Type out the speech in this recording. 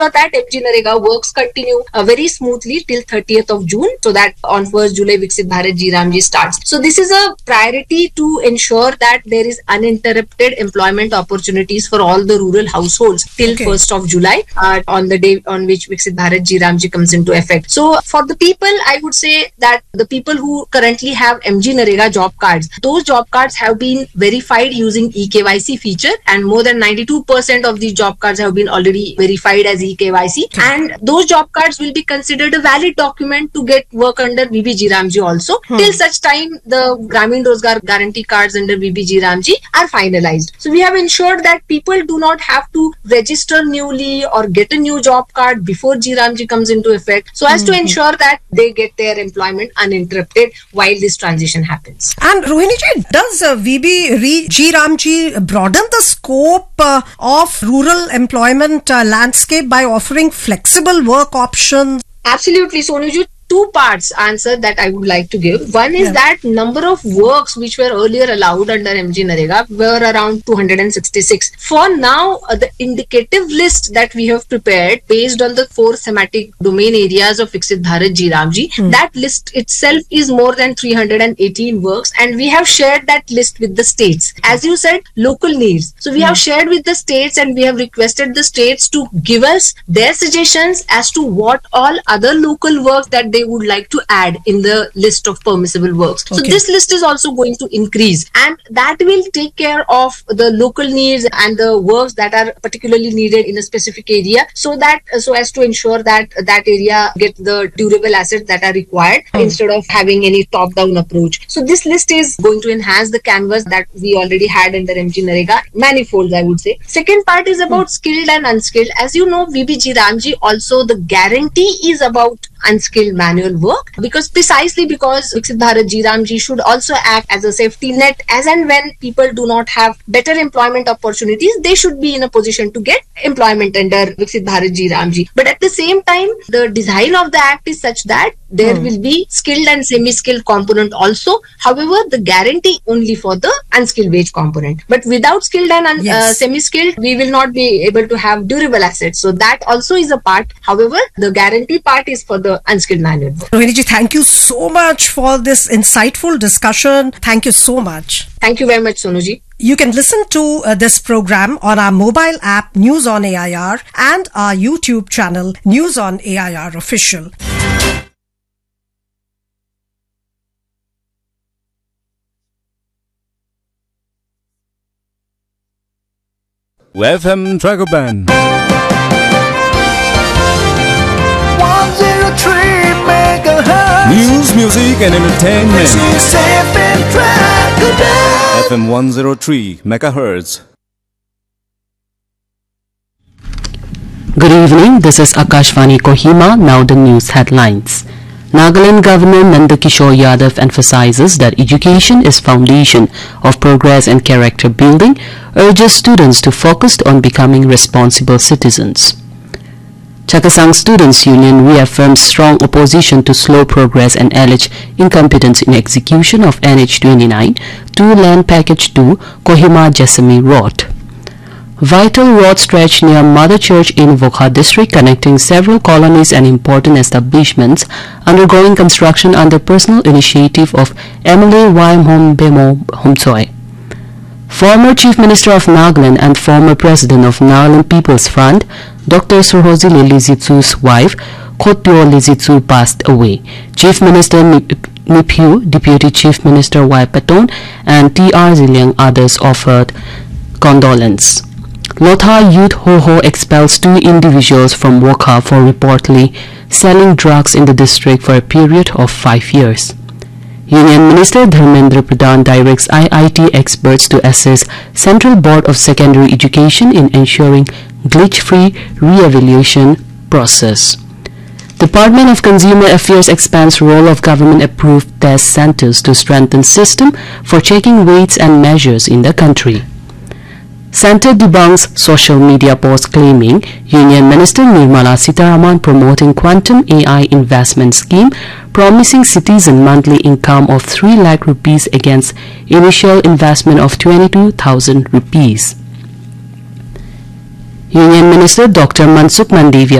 that MGNREGA works continue very smoothly till 30th of June, so that on 1st July Viksit Bharat Ji Ram Ji starts. So this is a priority to ensure that there is uninterrupted employment opportunities for all the rural households till 1st of July on the day on which Viksit Bharat Ji Ram Ji comes into effect. So for the people, I would say that the people who currently have MGNREGA job cards, those job cards have been verified using eKYC feature, and more than 92% of these job cards have been already verified as eKYC, and those job cards will be considered a valid document to get work under VBG Ramji also till such time the Gramin Rozgar guarantee cards under VBG Ramji are finalized. So we have ensured that people do not have to register newly or get a new job card before Ji Ramji comes into effect, so as to ensure that they get their employment uninterrupted while this transition happens. And Rohini ji, does Ji Ramji broaden the scope of rural employment landscape by offering flexible work options? Absolutely, Sonuju. Two parts answer that I would like to give. One is that number of works which were earlier allowed under MGNREGA were around 266. For now, the indicative list that we have prepared based on the 4 thematic domain areas of Viksit Bharat Ji Ramji, that list itself is more than 318 works, and we have shared that list with the states. As you said, local needs. So we have shared with the states, and we have requested the states to give us their suggestions as to what all other local works that they would like to add in the list of permissible works. So this list is also going to increase, and that will take care of the local needs and the works that are particularly needed in a specific area, so as to ensure that that area get the durable assets that are required instead of having any top-down approach. So this list is going to enhance the canvas that we already had under MGNREGA, manifolds I would say. Second part is about skilled and unskilled. As you know, VBG Ramji also the guarantee is about unskilled manual work, because Viksit Bharat Ji Ramji should also act as a safety net, as and when people do not have better employment opportunities, they should be in a position to get employment under Viksit Bharat Ji Ramji. But at the same time, the design of the act is such that there will be skilled and semi-skilled component also. However, the guarantee only for the unskilled wage component. But without skilled and semi-skilled, we will not be able to have durable assets. So that also is a part. However, the guarantee part is for the unskilled manual work. Rohini ji, thank you so much for this insightful discussion. Thank you so much. Thank you very much, Sonuji. You can listen to this program on our mobile app News on AIR and our YouTube channel News on AIR Official. FM Dragoban 103 megahertz. News, music and entertainment. FM 103 megahertz. Good evening, this is Akashvani Kohima. Now the news headlines. Nagaland Governor Nandakishore Yadav emphasizes that education is foundation of progress and character building, urges students to focus on becoming responsible citizens. Chakasang Students' Union reaffirms strong opposition to slow progress and alleged incompetence in execution of NH29 to Land Package 2 Kohima-Jessamy Road. Vital road stretch near Mother Church in Vokha district connecting several colonies and important establishments undergoing construction under personal initiative of Emily Waimhom Homtsoi. Former Chief Minister of Nagaland and former President of Nagaland People's Front, Dr. Surhozile Lizitsu's wife, Khotpyo Lizitsu, passed away. Chief Minister Niphu, Deputy Chief Minister Y. Paton, and T.R. Ziliang others offered condolence. Lotha Youth Ho expels 2 individuals from Wokha for reportedly selling drugs in the district for a period of 5 years. Union Minister Dharmendra Pradhan directs IIT experts to assess Central Board of Secondary Education in ensuring glitch-free re-evaluation process. Department of Consumer Affairs expands role of government-approved test centers to strengthen system for checking weights and measures in the country. Center debunks social media posts claiming Union Minister Nirmala Sitharaman promoting quantum AI investment scheme promising citizen monthly income of 3 lakh rupees against initial investment of 22,000 rupees. Union Minister Dr. Mansukh Mandavia